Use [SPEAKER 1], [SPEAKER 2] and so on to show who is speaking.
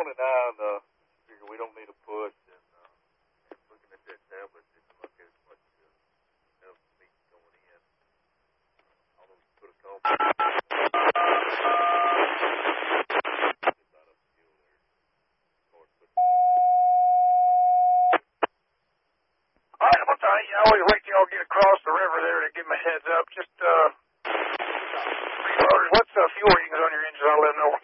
[SPEAKER 1] 29, figure we don't need a push, and looking at that tablet, it can look at as much enough meat going in. I don't know if you put a call.
[SPEAKER 2] All right, well, I always wait till y'all get across the river there to give me a heads up. Just, what's the fuel readings on your engines? I'll let them know.